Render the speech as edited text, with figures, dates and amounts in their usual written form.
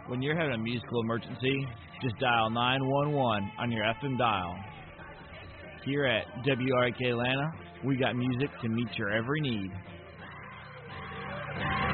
When you're having a musical emergency, just dial 911 on your FM dial. Here at WRK Atlanta, we got music to meet your every need.